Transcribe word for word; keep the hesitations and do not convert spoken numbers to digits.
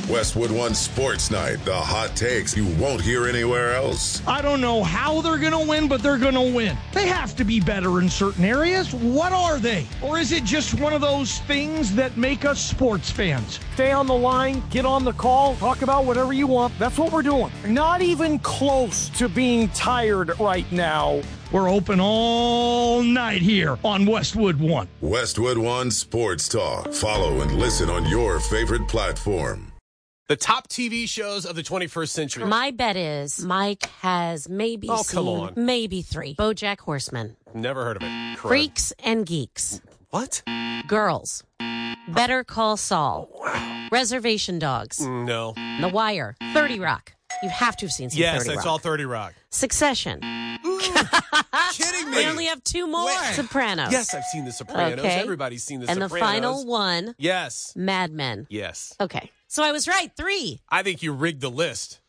Westwood One Sports Night, the hot takes you won't hear anywhere else. I don't know how they're going to win, but they're going to win. They have to be better in certain areas. What are they? Or is it just one of those things that make us sports fans? Stay on the line, get on the call, talk about whatever you want. That's what we're doing. Not even close to being tired right now. We're open all night here on Westwood One. Westwood One Sports Talk. Follow and listen on your favorite platform. The top T V shows of the twenty-first century. My bet is Mike has maybe Oh, seen come on. maybe three. BoJack Horseman. Never heard of it. Crud. Freaks and Geeks. What? Girls. Better Call Saul. Oh, wow. Reservation Dogs. No. The Wire. thirty Rock. You have to have seen some Yes, thirty that's Rock. all thirty Rock. Succession. Kidding me. We only have two more. Wait. Sopranos. Yes, I've seen The Sopranos. Okay. Everybody's seen The and Sopranos. the final one, Yes. Mad Men. Yes. Okay. So I was right. Three. I think you rigged the list.